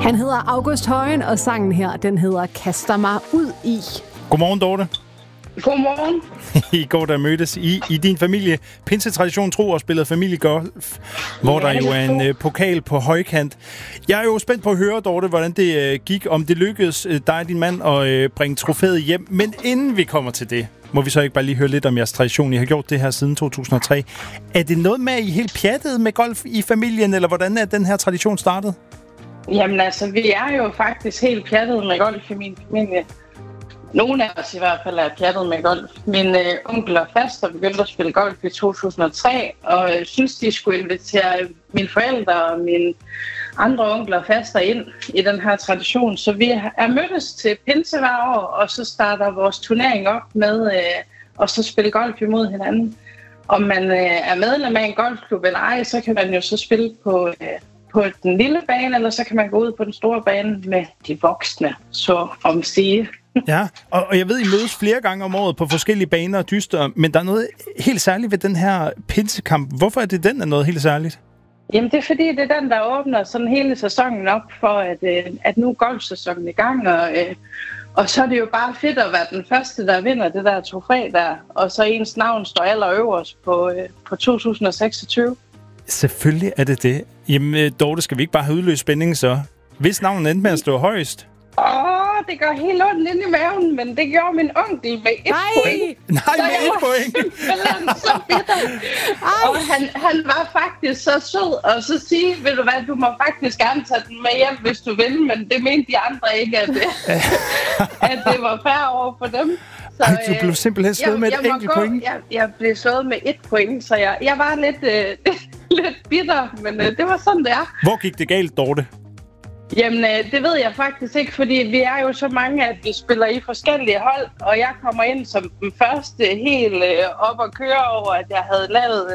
Han hedder August Højen, og sangen her, den hedder Kaster mig ud i. Godmorgen, Dorte. Godmorgen. I går der mødtes i din familie pinsetradition tro og spillede familiegolf, hvor der jo er en pokal på højkant. Jeg er jo spændt på at høre, Dorte, hvordan det gik, om det lykkedes dig og din mand at bringe trofæet hjem. Men inden vi kommer til det, må vi så ikke bare lige høre lidt om jeres tradition. I har gjort det her siden 2003. Er det noget med, at I er helt pjattet med golf i familien, eller hvordan er den her tradition startet? Jamen altså, vi er jo faktisk helt pjattet med golf i min familie. Nogle af os i hvert fald er pjattet med golf. Min onkel og faster begyndte at spille golf i 2003, og synes, de skulle invitere mine forældre og mine andre onkler og faster ind i den her tradition. Så vi er mødtes til pinse hver år, og så starter vores turnering op med at så spille golf imod hinanden. Om man er medlem af en golfklub eller ej, så kan man jo så spille på den lille bane, eller så kan man gå ud på den store bane med de voksne, så om sige. Ja, og jeg ved, I mødes flere gange om året på forskellige baner og dyster, men der er noget helt særligt ved den her pinsekamp. Hvorfor er det den er noget helt særligt? Jamen, det er fordi, det er den, der åbner sådan hele sæsonen op for, at nu er golfsæsonen i gang, og så er det jo bare fedt at være den første, der vinder det der trofæ der, og så ens navn står allerøverst på 2026. Selvfølgelig er det det. Jamen, Dorte, skal vi ikke bare have udløst spændingen så? Hvis navnet endte med at stå højst? Det gør helt ondt ind i maven, men det gjorde min onkel med 1 point. Nej, med 1 point. Så bitter. Og han var faktisk så sød, og så sige, ved du hvad, du må faktisk gerne tage den med hjem, hvis du vil, men det mente de andre ikke, at det var fair over for dem. Så, du blev simpelthen slået med et enkelt point? Jeg blev slået med 1 point, så jeg var lidt bitter, men det var sådan, det er. Hvor gik det galt, Dorte? Jamen, det ved jeg faktisk ikke, fordi vi er jo så mange, at vi spiller i forskellige hold, og jeg kommer ind som den første helt op og køre over, at jeg havde lavet...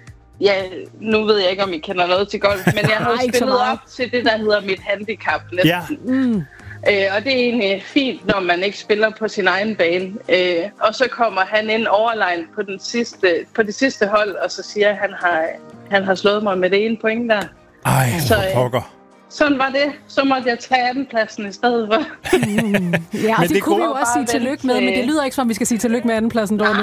nu ved jeg ikke, om I kender noget til golf, men jeg havde spillet op til det, der hedder mit handicap næsten. Ja. Og det er egentlig fint, når man ikke spiller på sin egen bane. Og så kommer han ind overline på det sidste hold, og så siger han har slået mig med det ene point der. Ej, hvor pokker. Sådan var det. Så måtte jeg tage andenpladsen i stedet for. Ja, og det kunne vi jo også sige tillykke med, men det lyder ikke som, vi skal sige tillykke med andenpladsen, Dorte.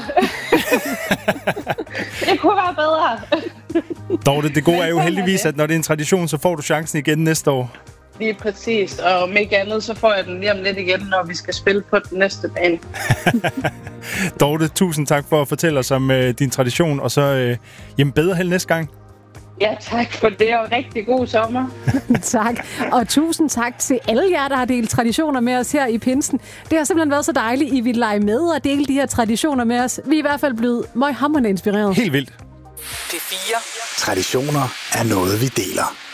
Det kunne være bedre. Dorte, det gode er jo heldigvis, at når det er en tradition, så får du chancen igen næste år. Lige præcis, og om ikke andet, så får jeg den lige om lidt igen, når vi skal spille på den næste bane. Dorte, tusind tak for at fortælle os om din tradition, og så bedre held næste gang. Ja, tak for det, og rigtig god sommer. Tak, og tusind tak til alle jer, der har delt traditioner med os her i pinsen. Det har simpelthen været så dejligt, I vil lege med og dele de her traditioner med os. Vi er i hvert fald blevet møghamrende inspireret. Helt vildt. P4. Traditioner er noget, vi deler.